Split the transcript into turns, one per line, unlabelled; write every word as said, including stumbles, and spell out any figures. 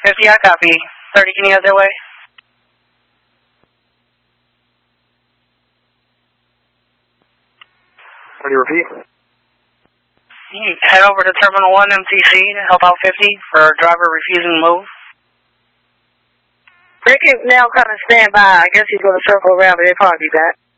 fifty, I copy. thirty, can you head that way?
Can you repeat?
You can head over to Terminal one M T C to help out fifty for driver refusing to move.
They can now kind of stand by. I guess he's going to circle around, but they'll probably be back.